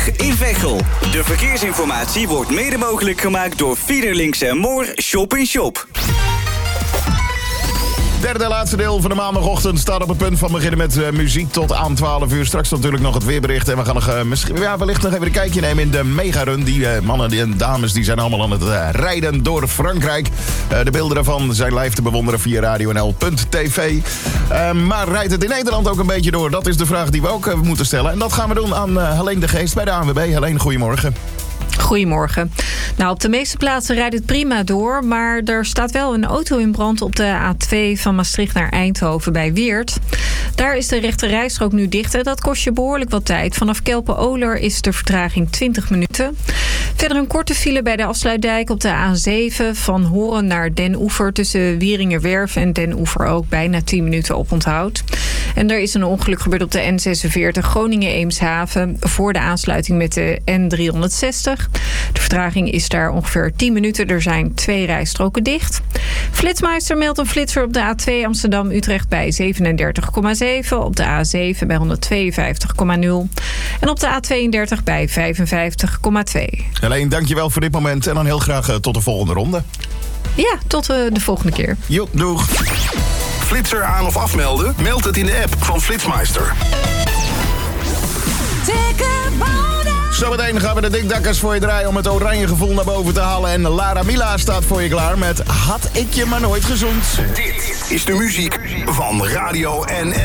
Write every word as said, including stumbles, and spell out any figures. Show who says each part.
Speaker 1: In Veghel. De verkeersinformatie wordt mede mogelijk gemaakt door Fiederlinks en Moor Shop in Shop.
Speaker 2: Derde en laatste deel van de maandagochtend staat op het punt van beginnen met uh, muziek tot aan twaalf uur. Straks natuurlijk nog het weerbericht. En we gaan nog, uh, misschien, ja, wellicht nog even een kijkje nemen in de megarun. Die uh, mannen en dames die zijn allemaal aan het uh, rijden door Frankrijk. Uh, de beelden daarvan zijn live te bewonderen via radio n l punt t v. Uh, maar rijdt het in Nederland ook een beetje door? Dat is de vraag die we ook uh, moeten stellen. En dat gaan we doen aan uh, Helene de Geest bij de A N W B. Helene, goedemorgen.
Speaker 3: Goedemorgen. Nou, op de meeste plaatsen rijdt het prima door, maar er staat wel een auto in brand op de A twee van Maastricht naar Eindhoven bij Weert. Daar is de rechte rijstrook nu dicht en dat kost je behoorlijk wat tijd. Vanaf Kelpen-Oler is de vertraging twintig minuten. Verder een korte file bij de Afsluitdijk op de A zeven van Horen naar Den Oever tussen Wieringerwerf en Den Oever ook bijna tien minuten op onthoud. En er is een ongeluk gebeurd op de N zesenveertig Groningen-Eemshaven voor de aansluiting met de N driehonderdzestig. De vertraging is daar ongeveer tien minuten. Er zijn twee rijstroken dicht. Flitsmeister meldt een flitser op de A twee Amsterdam-Utrecht bij zevenendertig komma zeven. Op de A zeven bij honderdtweeënvijftig komma nul. En op de A tweeëndertig bij vijfenvijftig komma twee.
Speaker 2: Helene, dankjewel voor dit moment. En dan heel graag uh, tot de volgende ronde.
Speaker 3: Ja, tot uh, de volgende keer.
Speaker 2: Jo, doeg.
Speaker 4: Flitser aan of afmelden? Meld het in de app van Flitsmeister.
Speaker 2: Zometeen gaan we de dikdakkers voor je draaien om het oranje gevoel naar boven te halen. En Lara Mila staat voor je klaar met Had ik je maar nooit gezoend.
Speaker 4: Dit is de muziek van Radio N L.